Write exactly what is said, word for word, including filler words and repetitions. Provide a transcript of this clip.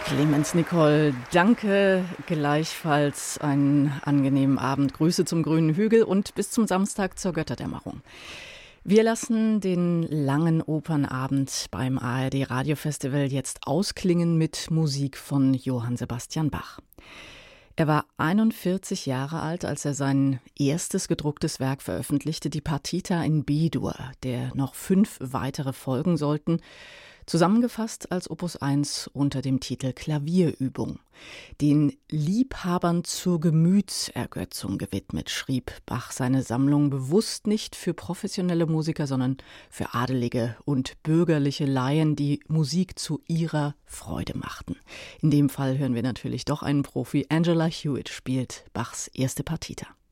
Clemens Nicole, danke, gleichfalls einen angenehmen Abend. Grüße zum grünen Hügel und bis zum Samstag zur Götterdämmerung. Wir lassen den langen Opernabend beim A R D Radiofestival jetzt ausklingen mit Musik von Johann Sebastian Bach. Er war einundvierzig Jahre alt, als er sein erstes gedrucktes Werk veröffentlichte, die Partita in B-Dur, der noch fünf weitere folgen sollten, zusammengefasst als Opus eins unter dem Titel Klavierübung. Den Liebhabern zur Gemütsergötzung gewidmet, schrieb Bach seine Sammlung bewusst nicht für professionelle Musiker, sondern für adelige und bürgerliche Laien, die Musik zu ihrer Freude machten. In dem Fall hören wir natürlich doch einen Profi. Angela Hewitt spielt Bachs erste Partita.